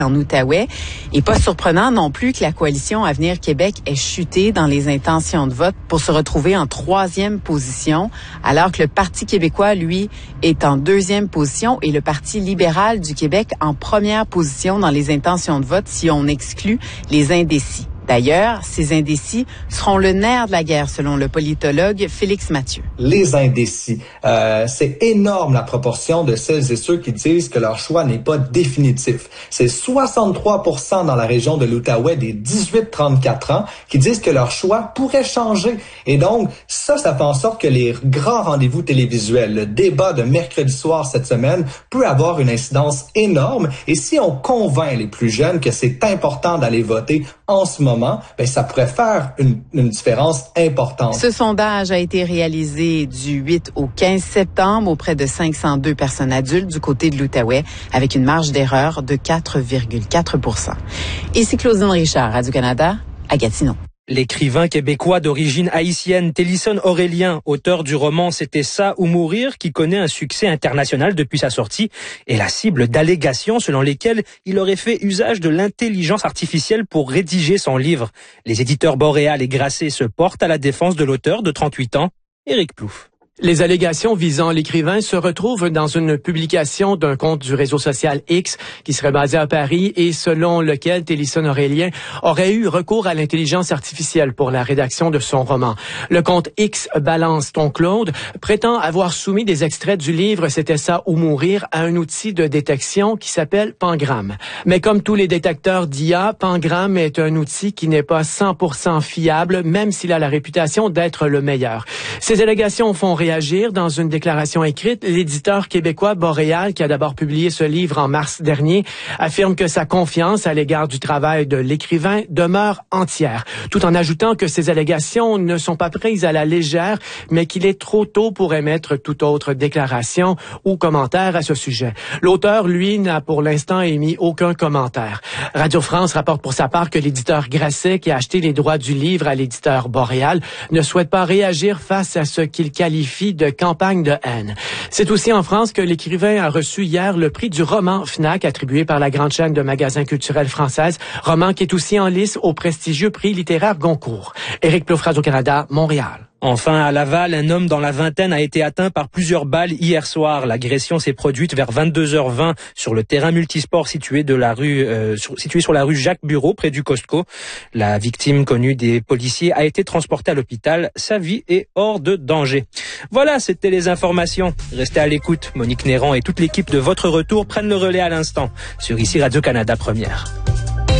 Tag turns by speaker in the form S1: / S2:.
S1: en Outaouais. Et pas surprenant non plus que la coalition Avenir Québec ait chuté dans les intentions de vote pour se retrouver en 3e position, alors que le Parti québécois, lui, est en 2e position et le Parti libéral du Québec en 1re position dans les intentions de vote si on exclut les indécis. D'ailleurs, ces indécis seront le nerf de la guerre, selon le politologue Félix Mathieu.
S2: Les indécis, c'est énorme la proportion de celles et ceux qui disent que leur choix n'est pas définitif. C'est 63% dans la région de l'Outaouais des 18-34 ans qui disent que leur choix pourrait changer. Et donc, ça fait en sorte que les grands rendez-vous télévisuels, le débat de mercredi soir cette semaine, peut avoir une incidence énorme. Et si on convainc les plus jeunes que c'est important d'aller voter en ce moment, ça pourrait faire une différence importante.
S1: Ce sondage a été réalisé du 8 au 15 septembre auprès de 502 personnes adultes du côté de l'Outaouais avec une marge d'erreur de 4,4 %. Ici Claudine Richard, Radio-Canada, à Gatineau.
S3: L'écrivain québécois d'origine haïtienne Télisson Aurélien, auteur du roman C'était ça ou mourir, qui connaît un succès international depuis sa sortie, est la cible d'allégations selon lesquelles il aurait fait usage de l'intelligence artificielle pour rédiger son livre. Les éditeurs Boréal et Grasset se portent à la défense de l'auteur de 38 ans, Éric Plouffe.
S4: Les allégations visant l'écrivain se retrouvent dans une publication d'un compte du réseau social X qui serait basé à Paris et selon lequel Télisson Aurélien aurait eu recours à l'intelligence artificielle pour la rédaction de son roman. Le compte X Balance ton Claude prétend avoir soumis des extraits du livre C'était ça ou mourir à un outil de détection qui s'appelle Pangram. Mais comme tous les détecteurs d'IA, Pangram est un outil qui n'est pas 100% fiable, même s'il a la réputation d'être le meilleur. Ces allégations font réagir dans une déclaration écrite. L'éditeur québécois Boréal, qui a d'abord publié ce livre en mars dernier, affirme que sa confiance à l'égard du travail de l'écrivain demeure entière, tout en ajoutant que ces allégations ne sont pas prises à la légère, mais qu'il est trop tôt pour émettre toute autre déclaration ou commentaire à ce sujet. L'auteur, lui, n'a pour l'instant émis aucun commentaire. Radio France rapporte pour sa part que l'éditeur Grasset, qui a acheté les droits du livre à l'éditeur Boréal, ne souhaite pas réagir face à ce qu'il qualifie de campagne de haine. C'est aussi en France que l'écrivain a reçu hier le prix du roman FNAC attribué par la grande chaîne de magasins culturels française, roman qui est aussi en lice au prestigieux prix littéraire Goncourt. Éric Plouffe, Radio-Canada, Montréal.
S3: Enfin, à Laval, un homme dans la vingtaine a été atteint par plusieurs balles hier soir. L'agression s'est produite vers 22h20 sur le terrain multisport situé sur la rue Jacques Bureau, près du Costco. La victime, connue des policiers, a été transportée à l'hôpital. Sa vie est hors de danger. Voilà, c'était les informations. Restez à l'écoute. Monique Néron et toute l'équipe de Votre Retour prennent le relais à l'instant sur ici Radio-Canada Première.